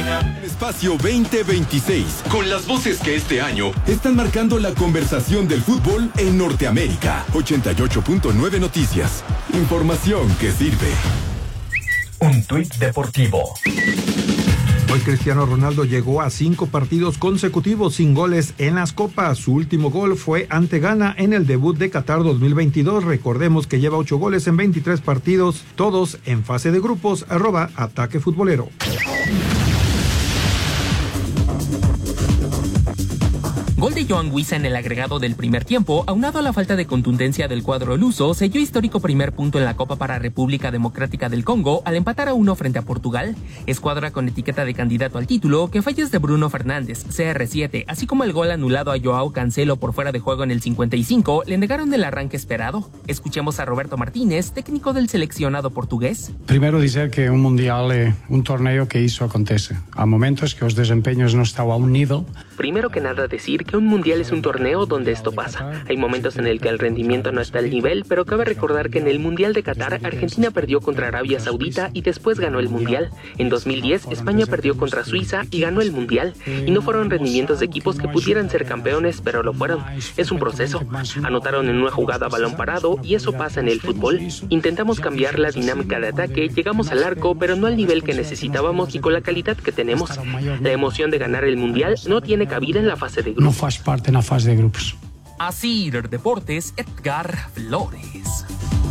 Espacio 2026, con las voces que este año están marcando la conversación del fútbol en Norteamérica. 88.9 Noticias. Información que sirve. Un tuit deportivo. Hoy Cristiano Ronaldo llegó a 5 partidos consecutivos sin goles en las copas. Su último gol fue ante Ghana en el debut de Qatar 2022. Recordemos que lleva 8 goles en 23 partidos, todos en fase de grupos. @Ataque Futbolero. Gol de Yoan Wissa en el agregado del primer tiempo, aunado a la falta de contundencia del cuadro luso, selló histórico primer punto en la Copa para República Democrática del Congo al empatar a 1 frente a Portugal. Escuadra con etiqueta de candidato al título, que fallas de Bruno Fernández, CR7, así como el gol anulado a Joao Cancelo por fuera de juego en el 55, le negaron el arranque esperado. Escuchemos a Roberto Martínez, técnico del seleccionado portugués. Primeiro dizer que un mundial é un torneo que iso acontece. Há momentos que os desempeños non están a un nível. Primero que nada decir que un mundial es un torneo donde esto pasa. Hay momentos en el que el rendimiento no está al nivel, pero cabe recordar que en el Mundial de Qatar, Argentina perdió contra Arabia Saudita y después ganó el Mundial. En 2010, España perdió contra Suiza y ganó el Mundial. Y no fueron rendimientos de equipos que pudieran ser campeones, pero lo fueron. Es un proceso. Anotaron en una jugada a balón parado y eso pasa en el fútbol. Intentamos cambiar la dinámica de ataque, llegamos al arco, pero no al nivel que necesitábamos y con la calidad que tenemos. La emoción de ganar el Mundial no tiene cabida en la fase de grupos. No faz parte na fase de grupos. Así Deportes, Edgar Flores.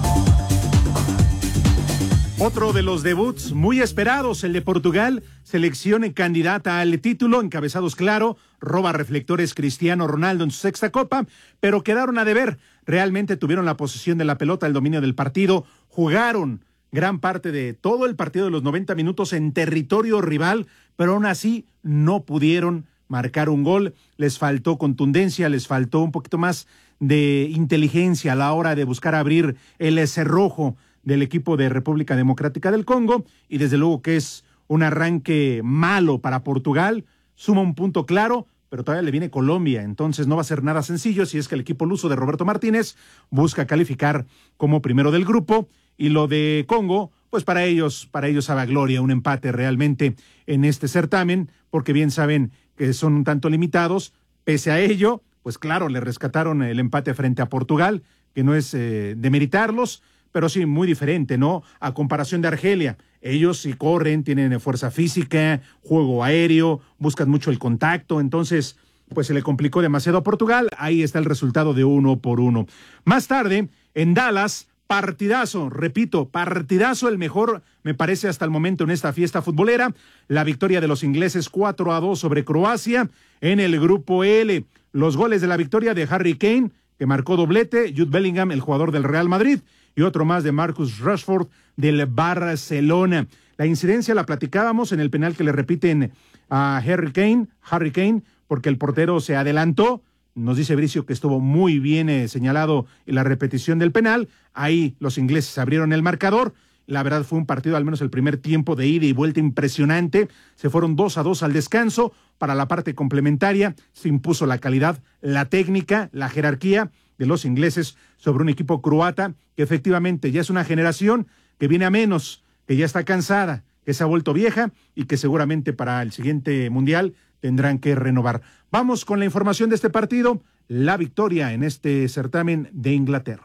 Otro de los debuts muy esperados, el de Portugal, selección candidata al título, encabezados claro, roba reflectores Cristiano Ronaldo en su 6ª Copa, pero quedaron a deber. Realmente tuvieron la posesión de la pelota, el dominio del partido, jugaron gran parte de todo el partido de los 90 minutos en territorio rival, pero aún así no pudieron marcar un gol. Les faltó contundencia, les faltó un poquito más de inteligencia a la hora de buscar abrir el cerrojo del equipo de República Democrática del Congo, y desde luego que es un arranque malo para Portugal. Suma un punto claro, pero todavía le viene Colombia, entonces no va a ser nada sencillo si es que el equipo luso de Roberto Martínez busca calificar como primero del grupo. Y lo de Congo, pues para ellos sabe a gloria un empate realmente en este certamen, porque bien saben que son un tanto limitados. Pese a ello, pues claro, le rescataron el empate frente a Portugal, que no es demeritarlos, pero sí muy diferente, ¿no? A comparación de Argelia. Ellos sí corren, tienen fuerza física, juego aéreo, buscan mucho el contacto, entonces pues se le complicó demasiado a Portugal. Ahí está el resultado de 1-1. Más tarde, en Dallas, partidazo, repito, partidazo, el mejor, me parece, hasta el momento en esta fiesta futbolera. La victoria de los ingleses 4-2 sobre Croacia en el grupo L. Los goles de la victoria de Harry Kane, que marcó doblete, Jude Bellingham, el jugador del Real Madrid, y otro más de Marcus Rashford del Barcelona. La incidencia la platicábamos en el penal que le repiten a Harry Kane, porque el portero se adelantó. Nos dice Bricio que estuvo muy bien señalado en la repetición del penal. Ahí los ingleses abrieron el marcador. La verdad fue un partido, al menos el primer tiempo, de ida y vuelta impresionante. Se fueron 2-2 al descanso. Para la parte complementaria se impuso la calidad, la técnica, la jerarquía de los ingleses sobre un equipo croata que efectivamente ya es una generación que viene a menos, que ya está cansada, que se ha vuelto vieja y que seguramente para el siguiente mundial tendrán que renovar. Vamos con la información de este partido, la victoria en este certamen de Inglaterra.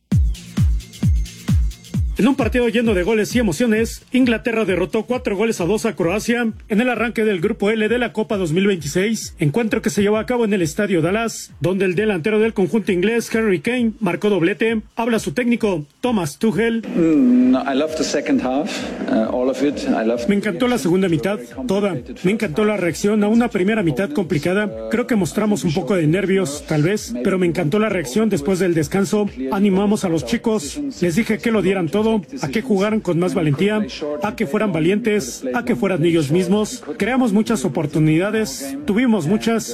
En un partido lleno de goles y emociones, Inglaterra derrotó 4-2 a Croacia en el arranque del Grupo L de la Copa 2026, encuentro que se llevó a cabo en el Estadio Dallas, donde el delantero del conjunto inglés, Harry Kane, marcó doblete. Habla su técnico, Thomas Tuchel. Me encantó la segunda mitad, toda. Me encantó la reacción a una primera mitad complicada. Creo que mostramos un poco de nervios, tal vez, pero me encantó la reacción después del descanso. Animamos a los chicos, les dije que lo dieran todo, a que jugaran con más valentía, a que fueran valientes, a que fueran ellos mismos. Creamos muchas oportunidades, tuvimos muchas,